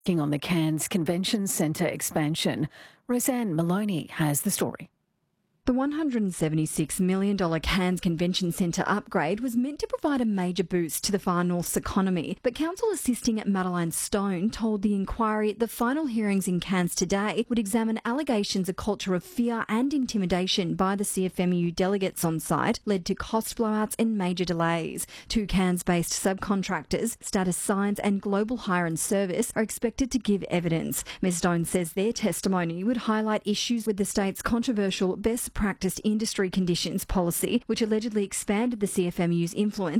On the Cairns Convention Centre expansion, Roseanne Maloney has the story. The $176 million Cairns Convention Centre upgrade was meant to provide a major boost to the Far North's economy, but Council Assisting Madeline Stone told the inquiry the final hearings in Cairns today would examine allegations a culture of fear and intimidation by the CFMEU delegates on site led to cost blowouts and major delays. Two Cairns-based subcontractors, Status Science and Global Hire and Service, are expected to give evidence. Ms Stone says their testimony would highlight issues with the state's controversial best practiced industry conditions policy, which allegedly expanded the CFMU's influence